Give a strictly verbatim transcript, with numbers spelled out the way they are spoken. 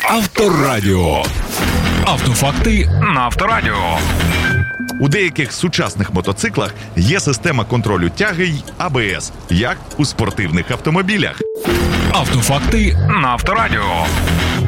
Авторадіо. Автофакти на Авторадіо. У деяких сучасних мотоциклах є система контролю тяги й А Б С, як у спортивних автомобілях. Автофакти на Авторадіо.